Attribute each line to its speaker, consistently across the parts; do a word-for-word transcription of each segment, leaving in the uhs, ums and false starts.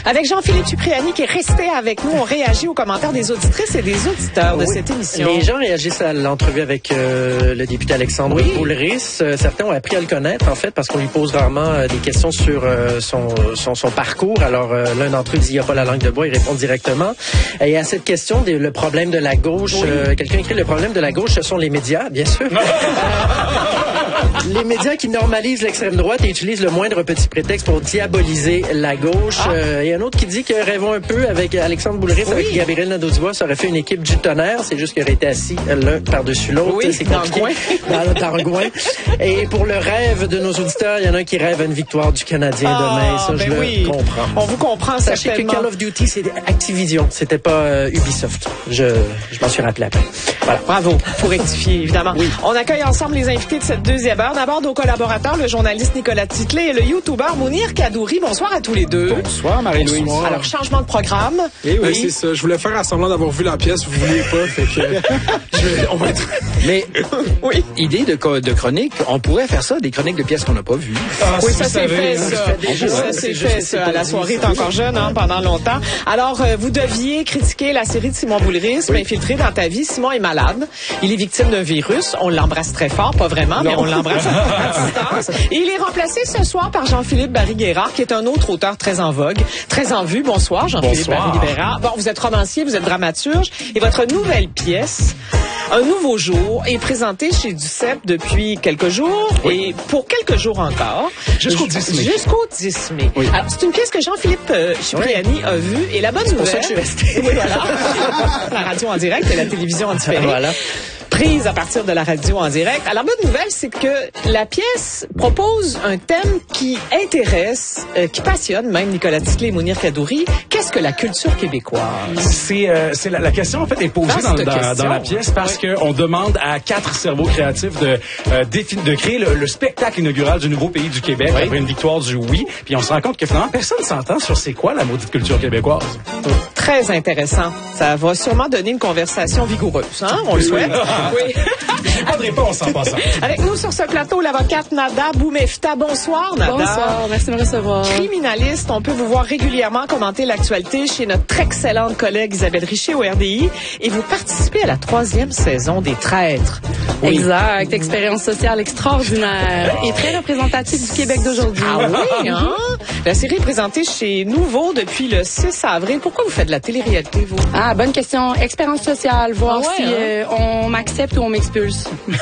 Speaker 1: Avec Jean-Philippe Cipriani qui est resté avec nous. On réagit aux commentaires des auditrices et des auditeurs de
Speaker 2: oui.
Speaker 1: cette émission.
Speaker 2: Les gens réagissent à l'entrevue avec euh, le député Alexandre oui. Boulris. Euh, certains ont appris à le connaître, en fait, parce qu'on lui pose rarement euh, des questions sur euh, son, son, son parcours. Alors, euh, l'un d'entre eux dit « il n'y a pas la langue de bois », il répond directement. Et à cette question, des, le problème de la gauche, oui. euh, quelqu'un écrit « le problème de la gauche, ce sont les médias », bien sûr. Les médias qui normalisent l'extrême droite et utilisent le moindre petit prétexte pour diaboliser la gauche. Il ah. euh, y a un autre qui dit que rêvons un peu avec Alexandre Boulris, oui. avec Gabriel Nadeau-Dubois, ça aurait fait une équipe du tonnerre. C'est juste qu'ils auraient été assis l'un par-dessus l'autre.
Speaker 1: Oui,
Speaker 2: c'est compliqué. Dans, dans le coin. Et pour le rêve de nos auditeurs, il y en a un qui rêve à une victoire du Canadien ah, demain. Ça,
Speaker 1: ben
Speaker 2: je
Speaker 1: oui.
Speaker 2: le comprends.
Speaker 1: On vous comprend
Speaker 2: Sachez
Speaker 1: certainement.
Speaker 2: que Call of Duty, c'est Activision. C'était pas euh, Ubisoft. Je, je m'en suis rappelé après. Voilà.
Speaker 1: Bravo. Faut rectifier, évidemment.
Speaker 2: Oui.
Speaker 1: On accueille ensemble les invités de cette deuxième heure. D'abord, nos collaborateurs, le journaliste Nicolas Titley et le youtubeur Mounir Kadouri. Bonsoir à tous les deux.
Speaker 3: Bonsoir, Marie-Louise. Bonsoir.
Speaker 1: Alors, changement de programme.
Speaker 3: Eh oui, oui. c'est ça. Je voulais faire un semblant d'avoir vu la pièce, vous vouliez pas, fait que je vais, on va être...
Speaker 4: Mais, oui. Idée de, de chronique, on pourrait faire ça, des chroniques de pièces qu'on n'a pas vues.
Speaker 1: Ah, oui, ça s'est fait, ça. Ça s'est fait, ça. À la soirée est encore jeune, hein, pendant longtemps. Alors, euh, vous deviez critiquer la série de Simon Boulris, oui. Infiltré dans ta vie. Simon est malade. Il est victime d'un virus. On l'embrasse très fort, pas vraiment, non. mais on l'embrasse à distance. Et il est remplacé ce soir par Jean-Philippe Barry-Guerrard, qui est un autre auteur très en vogue, très en vue. Bonsoir, Jean-Philippe Barry-Guerrard. Bon, vous êtes romancier, vous êtes dramaturge, et votre nouvelle pièce, Un nouveau jour, est présentée chez Duceppe depuis quelques jours, oui. et pour quelques jours encore.
Speaker 3: Jusqu'au dix mai.
Speaker 1: Jusqu'au dix mai. Oui. Alors, c'est une pièce que Jean-Philippe euh, Cipriani oui. a vue, et la bonne
Speaker 2: c'est
Speaker 1: nouvelle...
Speaker 2: C'est pour ça que je suis resté.
Speaker 1: Oui, voilà. La radio en direct et la télévision en différé.
Speaker 2: Voilà.
Speaker 1: Prise à partir de la radio en direct. Alors, bonne nouvelle, c'est que la pièce propose un thème qui intéresse, euh, qui passionne même Nicolas Titley et Mounir Kadouri. Qu'est-ce que la culture québécoise?
Speaker 3: C'est, euh, c'est la, la question, en fait, est posée dans, dans, dans la pièce parce oui. qu'on demande à quatre cerveaux créatifs de, euh, de créer le, le spectacle inaugural du nouveau pays du Québec oui. après une victoire du oui. Puis on se rend compte que finalement, personne ne s'entend sur c'est quoi la maudite culture québécoise.
Speaker 1: Très intéressant. Ça va sûrement donner une conversation vigoureuse, hein? On le souhaite. Oui.
Speaker 3: J'ai pas de réponse en passant.
Speaker 1: Avec nous sur ce plateau, l'avocate Nada Boumefta. Bonsoir, Nada.
Speaker 5: Bonsoir, merci de me recevoir.
Speaker 1: Criminaliste, on peut vous voir régulièrement commenter l'actualité chez notre excellente collègue Isabelle Richer au R D I. Et vous participez à la troisième saison des Traîtres.
Speaker 5: Oui. Exact. Expérience sociale extraordinaire et très représentative du Québec d'aujourd'hui.
Speaker 1: Ah oui, hein? La série est présentée chez Nouveau depuis le six avril. Pourquoi vous faites de la télé-réalité, vous?
Speaker 5: Ah, bonne question. Expérience sociale, voir ah ouais, si hein? euh, on m'accepte ou on m'expulse.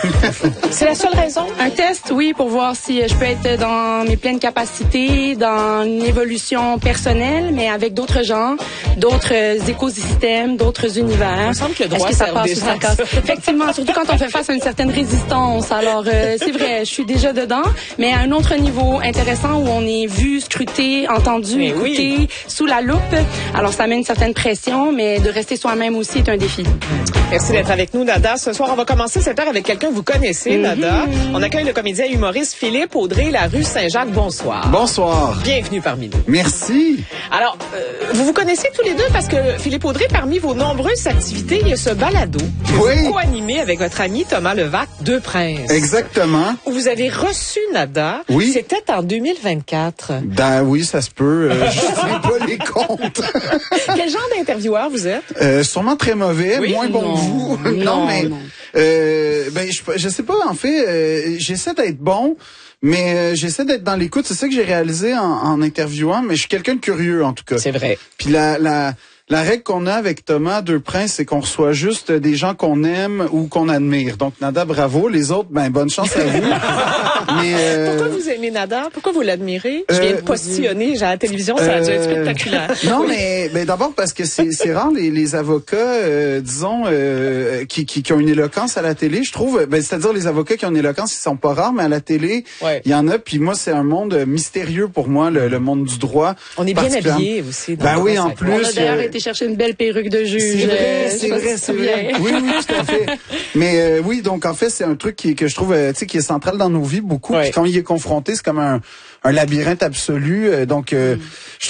Speaker 1: C'est la seule raison?
Speaker 5: Un test, oui, pour voir si je peux être dans mes pleines capacités, dans une évolution personnelle, mais avec d'autres gens, d'autres écosystèmes, d'autres univers.
Speaker 1: Il me semble que le droit,
Speaker 5: Est-ce que ça passe ou ça casse? Effectivement, surtout quand on fait face à une certaine résistance. Alors, euh, c'est vrai, je suis déjà dedans, mais à un autre niveau intéressant où on est vu, scruté, entendu, mais écouté, oui. sous la loupe. Alors, ça met une certaine pression, mais de rester soi-même aussi est un défi.
Speaker 1: Merci d'être avec nous, Nada. Ce soir, on va commencer cette heure avec quelqu'un que vous connaissez, mm-hmm. Nada. On accueille le comédien humoriste Philippe Audrey, la rue Saint-Jacques. Bonsoir.
Speaker 6: Bonsoir.
Speaker 1: Bienvenue parmi nous.
Speaker 6: Merci.
Speaker 1: Alors, euh, vous vous connaissez tous les deux parce que Philippe Audrey, parmi vos nombreuses activités, il y a ce balado que
Speaker 6: oui.
Speaker 1: vous co-animez avec votre ami Thomas Levac, Deux Princes.
Speaker 6: Exactement.
Speaker 1: Où vous avez reçu Nada.
Speaker 6: Oui.
Speaker 1: C'était en deux mille vingt-quatre.
Speaker 6: Ben oui, ça se peut. Euh, je sais pas les comptes.
Speaker 1: Quel genre d'intervieweur vous êtes?
Speaker 6: Euh, sûrement très mauvais, oui? moins bon
Speaker 5: non.
Speaker 6: que vous.
Speaker 5: Non,
Speaker 6: non mais
Speaker 5: non.
Speaker 6: Euh, ben je, je sais pas. En fait, euh, j'essaie d'être bon. Mais euh, j'essaie d'être dans l'écoute. C'est ça que j'ai réalisé en, en interviewant. Mais je suis quelqu'un de curieux, en tout cas.
Speaker 1: C'est vrai.
Speaker 6: Puis la, la, la règle qu'on a avec Thomas Deux Princes, c'est qu'on reçoit juste des gens qu'on aime ou qu'on admire. Donc, Nada, bravo. Les autres, ben bonne chance à vous. Mais, euh...
Speaker 1: Pourquoi vous aimez Nada? Pourquoi vous l'admirez? Je viens de postillonner à la télévision. Ça a dû être spectaculaire.
Speaker 6: Non,
Speaker 1: oui.
Speaker 6: mais, mais d'abord parce que c'est, c'est rare les, les avocats, euh, disons, euh, qui, qui, qui ont une éloquence à la télé. Je trouve, ben, c'est-à-dire les avocats qui ont une éloquence, ils sont pas rares, mais à la télé,
Speaker 1: ouais.
Speaker 6: il y en a. Puis moi, c'est un monde mystérieux pour moi, le, le monde du droit.
Speaker 1: On est bien habillés aussi.
Speaker 6: Ben oui, en plus.
Speaker 5: On a d'ailleurs été chercher une belle perruque de juge.
Speaker 6: C'est vrai, c'est vrai, c'est vrai. Oui, oui, tout à fait. Mais euh, oui, donc en fait, c'est un truc qui, que je trouve, euh, tu sais, qui est central dans nos vies beaucoup. Ouais. Puis quand il est confronté, c'est comme un, un labyrinthe absolu. Euh, donc, euh, mm. je